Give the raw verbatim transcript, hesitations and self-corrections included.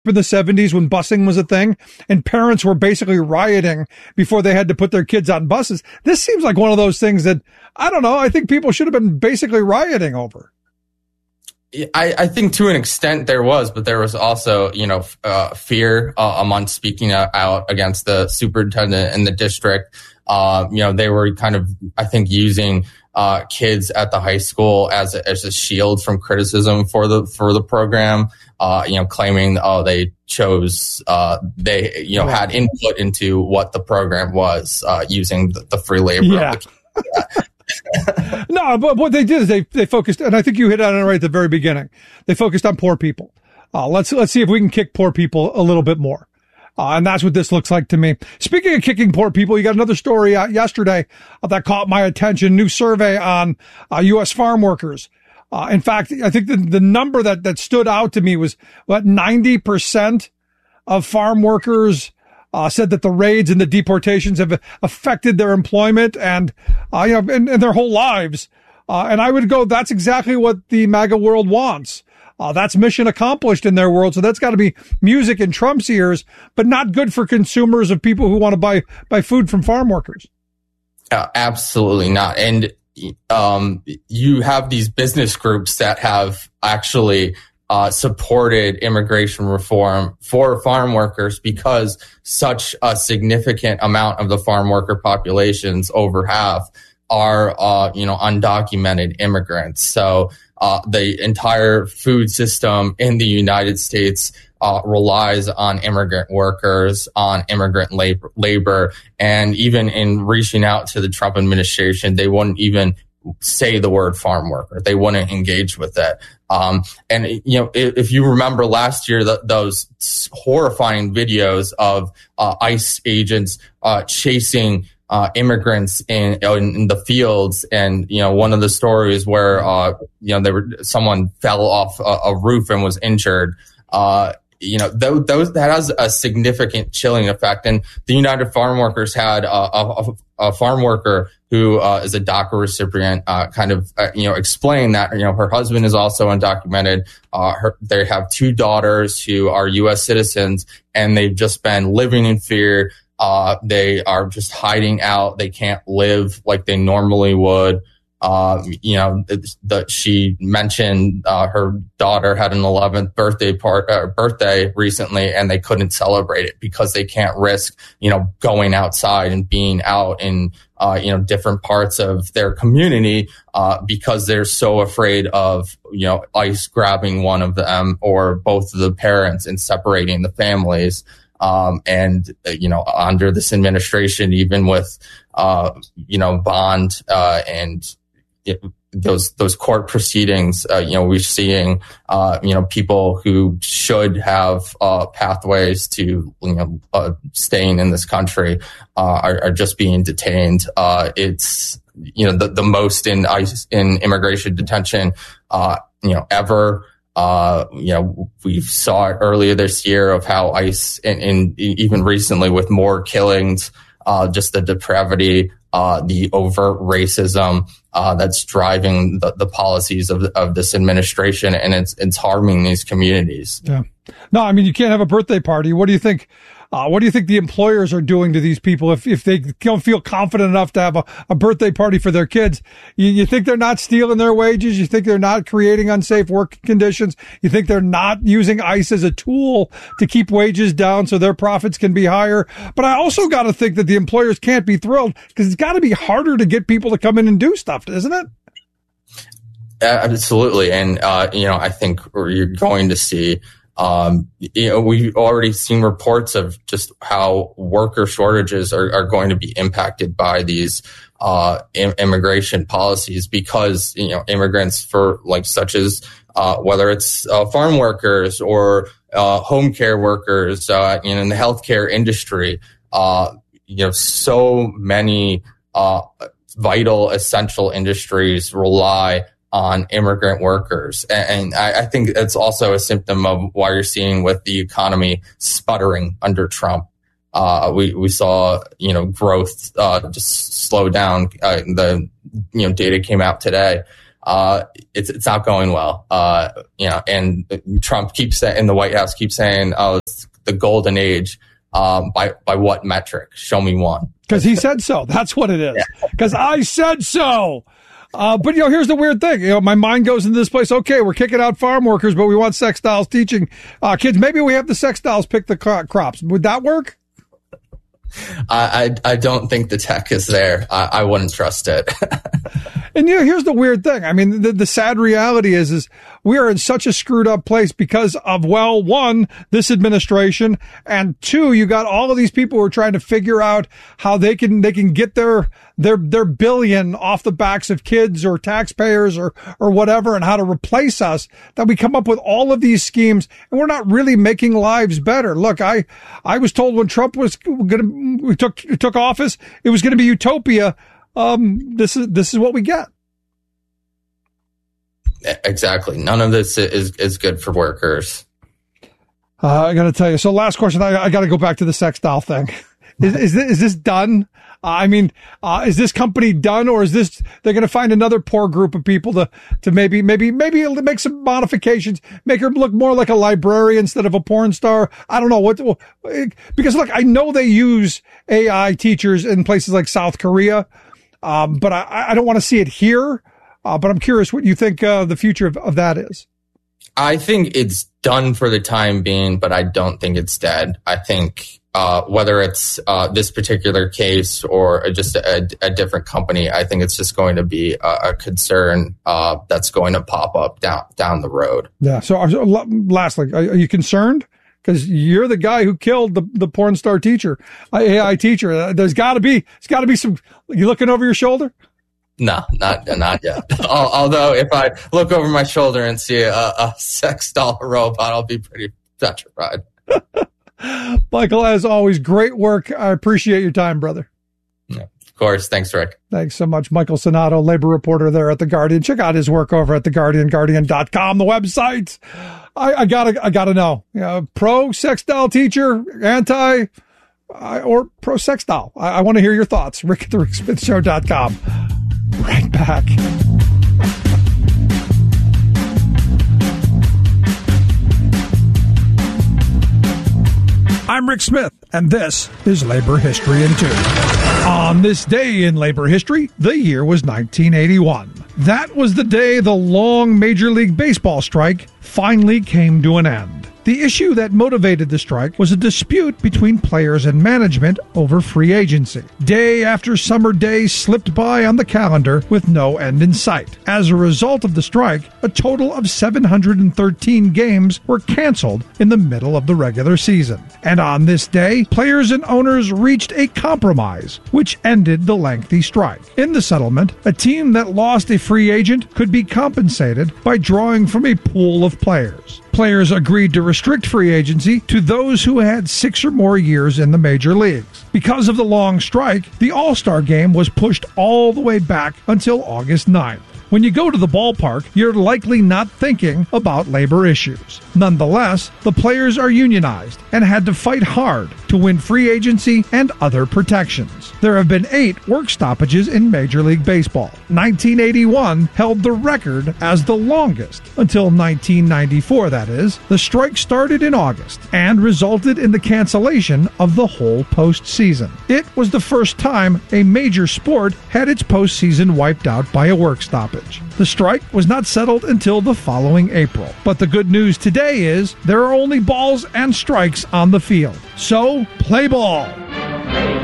in the seventies when busing was a thing and parents were basically rioting before they had to put their kids on buses. This seems like one of those things that, I don't know, I think people should have been basically rioting over. I, I think to an extent there was, but there was also, you know, uh, fear uh, among speaking out against the superintendent and the district. Uh, you know, they were kind of, I think, using uh, kids at the high school as a, as a shield from criticism for the for the program. Uh, you know, claiming, oh, they chose, uh, they, you know, had input into what the program was, uh, using the, the free labor. Yeah. No, but what they did is they, they focused, and I think you hit on it right at the very beginning. They focused on poor people. Uh, let's, let's see if we can kick poor people a little bit more. Uh, and that's what this looks like to me. Speaking of kicking poor people, you got another story out yesterday uh, that caught my attention. New survey on uh, U S farm workers. Uh, in fact, I think the, the number that, that stood out to me was what ninety percent of farm workers uh, said that the raids and the deportations have affected their employment and, uh, you know, and, and their whole lives. Uh, and I would go, that's exactly what the MAGA world wants. Uh, that's mission accomplished in their world. So that's got to be music in Trump's ears, but not good for consumers of people who want to buy, buy food from farm workers. Uh, absolutely not. And Um, you have these business groups that have actually uh, supported immigration reform for farm workers because such a significant amount of the farm worker populations, over half, are uh, you know undocumented immigrants. So uh, the entire food system in the United States Uh, relies on immigrant workers, on immigrant labor, labor, and even in reaching out to the Trump administration, they wouldn't even say the word farm worker. They wouldn't engage with it. Um, and, you know, if, if you remember last year, the, those horrifying videos of uh, ICE agents uh, chasing uh, immigrants in, in in the fields, and you know, one of the stories where uh, you know, there were someone fell off a, a roof and was injured. Uh, You know, those, those, that has a significant chilling effect. And the United Farm Workers had a, a, a farm worker who uh, is a DACA recipient, uh, kind of, uh, you know, explain that, you know, her husband is also undocumented. Uh, her, they have two daughters who are U S citizens, and they've just been living in fear. Uh, they are just hiding out. They can't live like they normally would. Uh, you know, that she mentioned, uh, her daughter had an eleventh birthday part, uh, birthday recently, and they couldn't celebrate it because they can't risk, you know, going outside and being out in, uh, you know, different parts of their community, uh, because they're so afraid of, you know, ICE grabbing one of them or both of the parents and separating the families. Um, and, uh, you know, under this administration, even with, uh, you know, bond, uh, and, It, those those court proceedings, uh, you know, we're seeing, uh, you know, people who should have uh, pathways to, you know, uh, staying in this country uh, are, are just being detained. Uh, it's, you know, the, the most in ICE, in immigration detention, uh, you know, ever. Uh, you know, we saw it earlier this year of how ICE, and, and even recently with more killings, uh, just the depravity, uh, the overt racism, uh, that's driving the, the policies of, of this administration, and it's, it's harming these communities. Yeah. No, I mean, you can't have a birthday party. What do you think? Uh, what do you think the employers are doing to these people if, if they don't feel confident enough to have a, a birthday party for their kids? You, you think they're not stealing their wages? You think they're not creating unsafe work conditions? You think they're not using ICE as a tool to keep wages down so their profits can be higher? But I also got to think that the employers can't be thrilled because it's got to be harder to get people to come in and do stuff, isn't it? Absolutely. And, uh, you know, I think you're going to see Um, you know, we've already seen reports of just how worker shortages are, are going to be impacted by these uh, im- immigration policies because, you know, immigrants for like such as uh, whether it's uh, farm workers or uh, home care workers, uh, you know, in the healthcare industry, uh, you know, so many uh, vital, essential industries rely on immigrant workers. And I think it's also a symptom of why you're seeing with the economy sputtering under Trump. Uh, we, we saw, you know, growth, uh, just slow down. Uh, the, you know, data came out today. uh, it's it's not going well. Uh, you know, and Trump keeps saying, and the White House keeps saying, "Oh, it's the golden age." Um, by by what metric? Show me one. Because he said so. That's what it is. Because yeah. I said so. Uh, but, you know, here's the weird thing. You know, my mind goes into this place. Okay, we're kicking out farm workers, but we want sextiles teaching uh, kids. Maybe we have the sextiles pick the cro- crops. Would that work? I, I I don't think the tech is there. I, I wouldn't trust it. And, you know, here's the weird thing. I mean, the, the sad reality is, is we are in such a screwed up place because of, well, one, this administration, and two, you got all of these people who are trying to figure out how they can, they can get their, their, their billion off the backs of kids or taxpayers or, or whatever, and how to replace us, that we come up with all of these schemes, and we're not really making lives better. Look, I, I was told when Trump was going to, we took, took office, it was going to be utopia. Um, this is, this is what we get. Exactly. None of this is, is good for workers. Uh, I got to tell you. So last question, I, I got to go back to the sextile thing. Is, is this, is this done? Uh, I mean, uh, is this company done, or is this, they're going to find another poor group of people to, to maybe, maybe, maybe make some modifications, make her look more like a librarian instead of a porn star? I don't know what, because look, I know they use A I teachers in places like South Korea. Um, but I, I don't want to see it here. Uh, but I'm curious what you think uh, the future of, of that is. I think it's done for the time being, but I don't think it's dead. I think uh, whether it's uh, this particular case or just a, a different company, I think it's just going to be a, a concern uh, that's going to pop up down down the road. Yeah. So, so lastly, are, are you concerned? Because you're the guy who killed the, the porn star teacher, A I teacher. There's got to be, there's got to be some. You looking over your shoulder? No, not not yet. Although, if I look over my shoulder and see a, a sex doll robot, I'll be pretty petrified. Michael, as always, great work. I appreciate your time, brother. Yeah, of course. Thanks, Rick. Thanks so much. Michael Sonato, labor reporter there at The Guardian. Check out his work over at The Guardian, Guardian dot com, the website. I, I gotta, I gotta know. You know, pro sex doll teacher, anti, uh, or pro sex doll. I, I want to hear your thoughts. Rick at the Rick Smith Show dot com. Right back. I'm Rick Smith, and this is Labor History in Two. On this day in labor history, the year was nineteen eighty-one. That was the day the long Major League Baseball strike finally came to an end. The issue that motivated the strike was a dispute between players and management over free agency. Day after summer day slipped by on the calendar with no end in sight. As a result of the strike, a total of seven hundred thirteen games were canceled in the middle of the regular season. And on this day, players and owners reached a compromise, which ended the lengthy strike. In the settlement, a team that lost a free agent could be compensated by drawing from a pool of players. Players agreed to restrict free agency to those who had six or more years in the major leagues. Because of the long strike, the All-Star Game was pushed all the way back until August ninth. When you go to the ballpark, you're likely not thinking about labor issues. Nonetheless, the players are unionized and had to fight hard to win free agency and other protections. There have been eight work stoppages in Major League Baseball. nineteen eighty-one held the record as the longest. Until nineteen ninety-four, that is. The strike started in August and resulted in the cancellation of the whole postseason. It was the first time a major sport had its postseason wiped out by a work stoppage. The strike was not settled until the following April. But the good news today is there are only balls and strikes on the field. So, play ball.